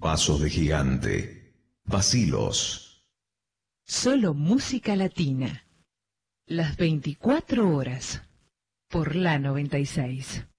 Pasos de gigante. Vacilos. Solo música latina. Las 24 horas. Por la 96.